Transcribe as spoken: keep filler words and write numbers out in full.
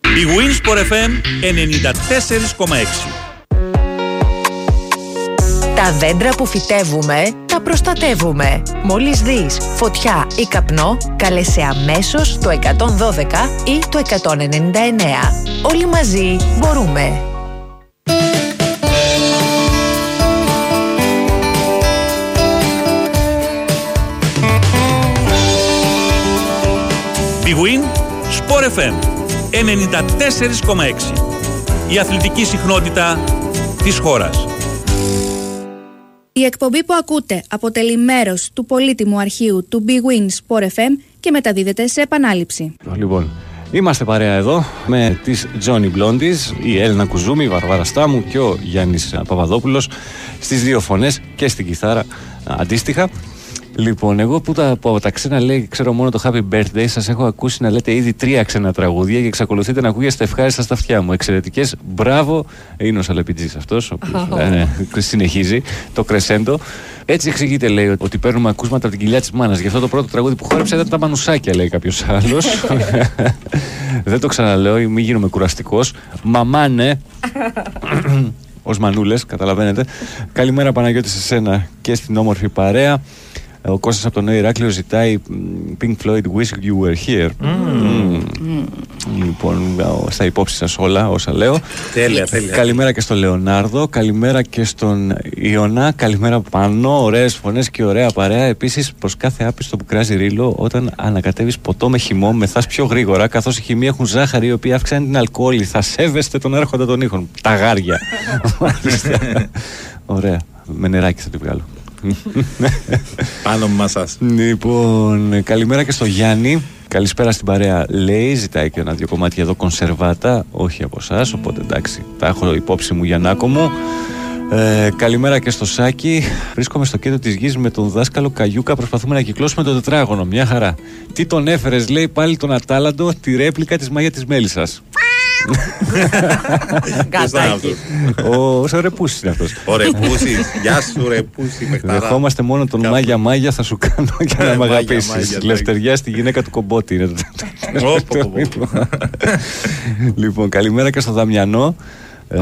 Η Winsport εφ εμ ενενήντα τέσσερα κόμμα έξι. Τα δέντρα που φυτεύουμε, τα προστατεύουμε. Μόλις δεις φωτιά ή καπνό, κάλεσε αμέσως το εκατόν δώδεκα ή το εκατόν ενενήντα εννέα. Όλοι μαζί μπορούμε. Η Winsport εφ εμ ενενήντα τέσσερα κόμμα έξι. Η αθλητική συχνότητα της χώρας. Η εκπομπή που ακούτε αποτελεί μέρος του πολύτιμου αρχείου του Big Win Sport εφ εμ και μεταδίδεται σε επανάληψη. Λοιπόν, είμαστε παρέα εδώ με τις Johnny Blondies, η Έλληνα Κουζούμη, η Βαρβάρα Στάμου και ο Γιάννης Παπαδόπουλος στις δύο φωνές και στην κιθάρα αντίστοιχα. Λοιπόν, εγώ που τα, από τα ξένα λέει, ξέρω μόνο το Happy Birthday, σας έχω ακούσει να λέτε ήδη τρία ξένα τραγούδια και εξακολουθείτε να ακούγεστε ευχάριστα στα αυτιά μου. Εξαιρετικές, μπράβο, είναι ο Σαλεπιτζής αυτός, ο οποίος oh. ε, συνεχίζει το κρεσέντο. Έτσι εξηγείται, λέει, ότι παίρνουμε ακούσματα από την κοιλιά της μάνας. Γι' αυτό το πρώτο τραγούδι που χόρεψε ήταν τα μανουσάκια, λέει κάποιος άλλος. Δεν το ξαναλέω, μην γίνομαι κουραστικός. Μαμάνε. Ως μανούλες, καταλαβαίνετε. Καλημέρα Παναγιώτη σε σένα και στην όμορφη παρέα. Ο Κώστας από το Νέο Ηράκλειο ζητάει Pink Floyd Wish You Were Here. Mm. Mm. Mm. Λοιπόν, στα υπόψη σας όλα όσα λέω. Τέλεια, τέλεια. Καλημέρα και στον Λεωνάρδο, καλημέρα και στον Ιωνά, καλημέρα Πανώ, ωραίες φωνές και ωραία παρέα. Επίσης προς κάθε άπιστο που κράζει ρίλο, όταν ανακατεύεις ποτό με χυμό, μεθάς πιο γρήγορα, καθώς οι χυμοί έχουν ζάχαρη η οποία αυξάνει την αλκοόλη. Θα σέβεστε τον έρχοντα των ήχων. Τα γάρια. Ωραία, με νεράκι θα τη βγάλω. Πάνω μασάς. Λοιπόν, καλημέρα και στο Γιάννη. Καλησπέρα στην παρέα, λέει. Ζητάει και ένα-δυο κομμάτια εδώ κονσερβάτα. Όχι από εσάς, οπότε εντάξει, τα έχω υπόψη μου, Γιαννάκο μου. Ε, καλημέρα και στο Σάκη. Βρίσκομαι στο κέντρο της γης με τον δάσκαλο Καγιούκα. Προσπαθούμε να κυκλώσουμε το τετράγωνο. Μια χαρά. Τι τον έφερες, λέει, πάλι τον Ατάλαντο, τη ρέπλικα της Μάγια της Μέλισσας. Κατάκι. Ο Ρεπούσης είναι αυτός. Ο Ρεπούσης, γεια σου Ρεπούση. Δεχόμαστε μόνο τον Μάγια Μάγια, θα σου κάνω για να μ' αγαπήσεις. Λευτεριά στη γυναίκα του Κομπότη. Λοιπόν, καλημέρα και στο Δαμιανό.